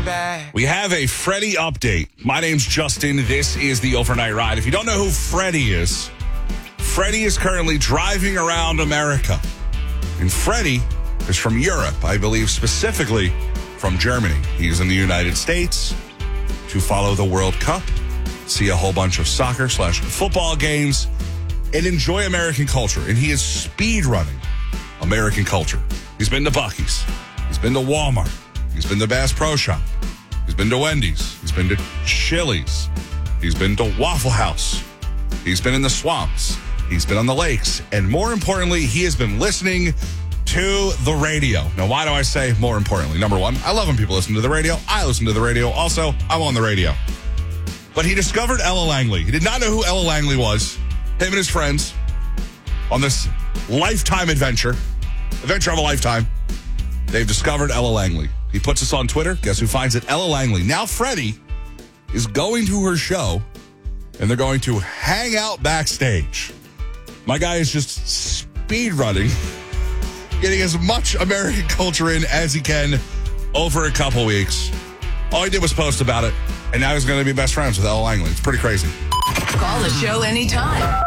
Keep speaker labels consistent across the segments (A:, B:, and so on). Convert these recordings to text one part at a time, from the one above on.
A: back.
B: We have a Freddie update. My name's Justin. This is the Overnight Ride. If you don't know who Freddie is currently driving around America. And Freddie is from Europe, I believe specifically from Germany. He's in the United States to follow the World Cup, see a whole bunch of soccer/football games, and enjoy American culture. And he is speed running American culture. He's been to Buc-ee's. He's been to Walmart. He's been to Bass Pro Shop. He's been to Wendy's. He's been to Chili's. He's been to Waffle House. He's been in the swamps. He's been on the lakes. And more importantly, he has been listening to the radio. Now, why do I say more importantly? Number one, I love when people listen to the radio. I listen to the radio. Also, I'm on the radio. But he discovered Ella Langley. He did not know who Ella Langley was. Him and his friends on this lifetime adventure of a lifetime. They've discovered Ella Langley. He puts us on Twitter. Guess who finds it? Ella Langley. Now Freddie is going to her show, and they're going to hang out backstage. My guy is just speed running, getting as much American culture in as he can over a couple weeks. All he did was post about it, and now he's going to be best friends with Ella Langley. It's pretty crazy.
C: Call the show anytime.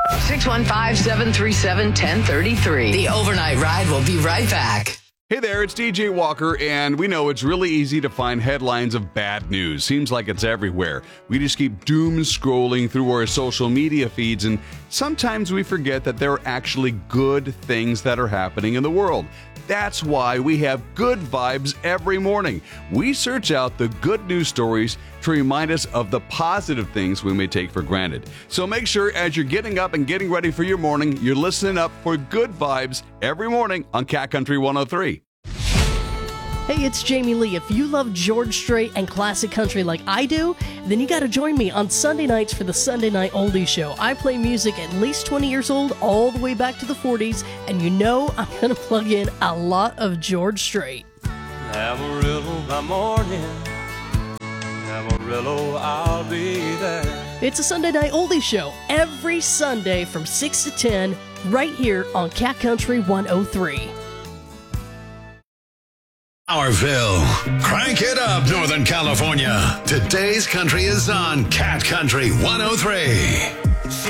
C: 615-737-1033. The Overnight Ride will be right back.
D: Hey there, it's DJ Walker, and we know it's really easy to find headlines of bad news. Seems like it's everywhere. We just keep doom scrolling through our social media feeds, and sometimes we forget that there are actually good things that are happening in the world. That's why we have Good Vibes every morning. We search out the good news stories to remind us of the positive things we may take for granted. So make sure as you're getting up and getting ready for your morning, you're listening up for Good Vibes every morning on Cat Country 103.
E: Hey, it's Jamie Lee. If you love George Strait and classic country like I do, then you got to join me on Sunday nights for the Sunday Night Oldies Show. I play music at least 20 years old, all the way back to the 40s, and you know I'm going to plug in a lot of George Strait.
A: Amarillo by morning, Amarillo, I'll be there.
E: It's a Sunday Night Oldies Show every Sunday from 6 to 10 right here on Cat Country 103.
F: Hourville. Crank it up, Northern California. Today's country is on Cat Country 103.